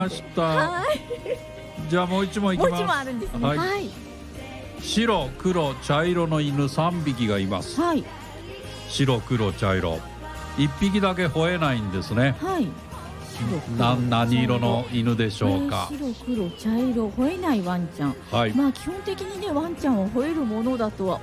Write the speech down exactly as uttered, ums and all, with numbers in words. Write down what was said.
ました。 はい。 じゃあもう一問いきます。 もう一問あるんですね。 はい。 はい。 白、黒、茶色の犬さんびきがいます。 はい。 白、黒、茶色。いっぴきだけ吠えないんですね。 はい。 な何色の犬でしょうか。 えー、白黒茶色吠えないワンちゃん、 はい。 まあ基本的にねワンちゃんは吠えるものだとは